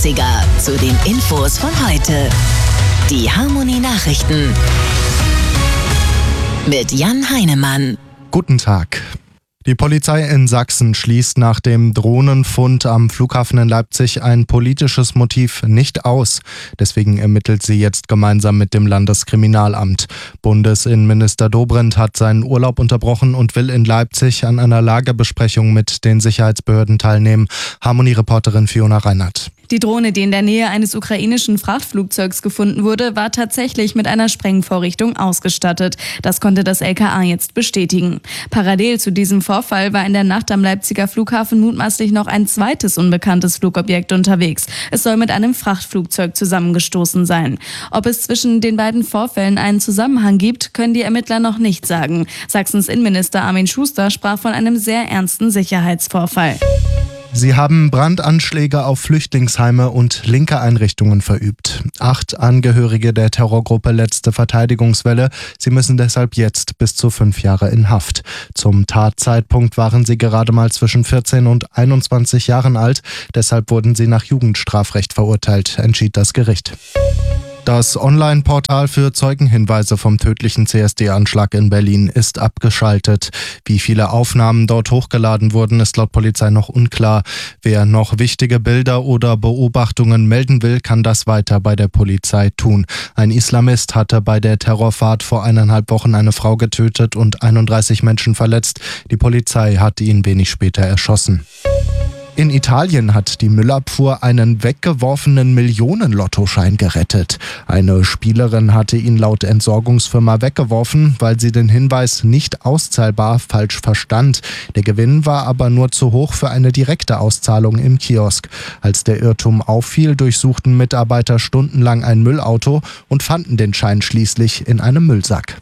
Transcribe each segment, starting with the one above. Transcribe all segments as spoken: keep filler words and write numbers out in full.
Klassiker zu den Infos von heute. Die Harmony Nachrichten mit Jan Heinemann. Guten Tag. Die Polizei in Sachsen schließt nach dem Drohnenfund am Flughafen in Leipzig ein politisches Motiv nicht aus. Deswegen ermittelt sie jetzt gemeinsam mit dem Landeskriminalamt. Bundesinnenminister Dobrindt hat seinen Urlaub unterbrochen und will in Leipzig an einer Lagebesprechung mit den Sicherheitsbehörden teilnehmen. Harmony-Reporterin Fiona Reinhardt. Die Drohne, die in der Nähe eines ukrainischen Frachtflugzeugs gefunden wurde, war tatsächlich mit einer Sprengvorrichtung ausgestattet. Das konnte das L K A jetzt bestätigen. Parallel zu diesem Vorfall war in der Nacht am Leipziger Flughafen mutmaßlich noch ein zweites unbekanntes Flugobjekt unterwegs. Es soll mit einem Frachtflugzeug zusammengestoßen sein. Ob es zwischen den beiden Vorfällen einen Zusammenhang gibt, können die Ermittler noch nicht sagen. Sachsens Innenminister Armin Schuster sprach von einem sehr ernsten Sicherheitsvorfall. Sie haben Brandanschläge auf Flüchtlingsheime und linke Einrichtungen verübt. Acht Angehörige der Terrorgruppe Letzte Verteidigungswelle. Sie müssen deshalb jetzt bis zu fünf Jahre in Haft. Zum Tatzeitpunkt waren sie gerade mal zwischen vierzehn und einundzwanzig Jahren alt. Deshalb wurden sie nach Jugendstrafrecht verurteilt, entschied das Gericht. Das Online-Portal für Zeugenhinweise vom tödlichen C S D-Anschlag in Berlin ist abgeschaltet. Wie viele Aufnahmen dort hochgeladen wurden, ist laut Polizei noch unklar. Wer noch wichtige Bilder oder Beobachtungen melden will, kann das weiter bei der Polizei tun. Ein Islamist hatte bei der Terrorfahrt vor eineinhalb Wochen eine Frau getötet und einunddreißig Menschen verletzt. Die Polizei hat ihn wenig später erschossen. In Italien hat die Müllabfuhr einen weggeworfenen Millionen-Lottoschein gerettet. Eine Spielerin hatte ihn laut Entsorgungsfirma weggeworfen, weil sie den Hinweis nicht auszahlbar falsch verstand. Der Gewinn war aber nur zu hoch für eine direkte Auszahlung im Kiosk. Als der Irrtum auffiel, durchsuchten Mitarbeiter stundenlang ein Müllauto und fanden den Schein schließlich in einem Müllsack.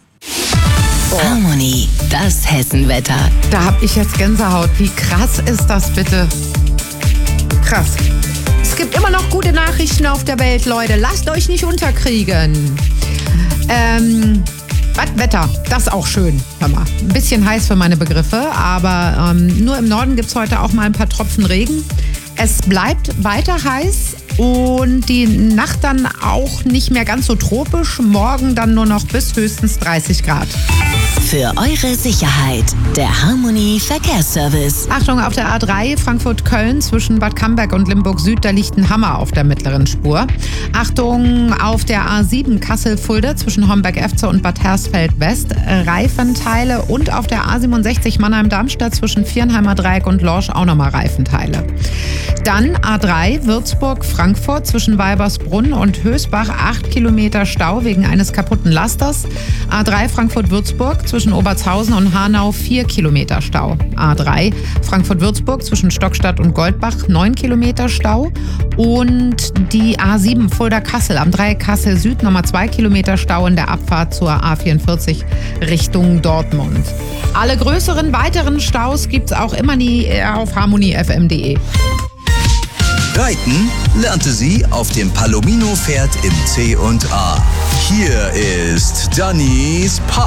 Harmony, das Hessenwetter. Da hab ich jetzt Gänsehaut. Wie krass ist das bitte? Krass. Es gibt immer noch gute Nachrichten auf der Welt, Leute. Lasst euch nicht unterkriegen. Ähm, was Wetter, das ist auch schön. Hör mal, ein bisschen heiß für meine Begriffe, aber ähm, nur im Norden gibt es heute auch mal ein paar Tropfen Regen. Es bleibt weiter heiß und die Nacht dann auch nicht mehr ganz so tropisch. Morgen dann nur noch bis höchstens dreißig Grad. Für eure Sicherheit, der Harmony Verkehrsservice. Achtung, auf der A drei Frankfurt-Köln zwischen Bad Camberg und Limburg Süd, da liegt ein Hammer auf der mittleren Spur. Achtung, auf der A sieben Kassel-Fulda zwischen Homberg-Efze und Bad Hersfeld-West, Reifenteile. Und auf der A siebenundsechzig Mannheim-Darmstadt zwischen Vierenheimer Dreieck und Lorsch auch nochmal Reifenteile. Dann A drei Würzburg-Frankfurt zwischen Weibersbrunn und Hösbach, acht Kilometer Stau wegen eines kaputten Lasters. A drei Frankfurt-Würzburg zwischen Obertshausen und Hanau, vier Kilometer Stau. A drei Frankfurt-Würzburg zwischen Stockstadt und Goldbach, neun Kilometer Stau. Und die A sieben Fulda-Kassel am Dreieck Kassel Süd, nochmal zwei Kilometer Stau in der Abfahrt zur A vierundvierzig Richtung Dortmund. Alle größeren weiteren Staus gibt's auch immer nie auf harmony f m punkt d e. Reiten lernte sie auf dem Palomino-Pferd im C und A. Hier ist Dannys Pa.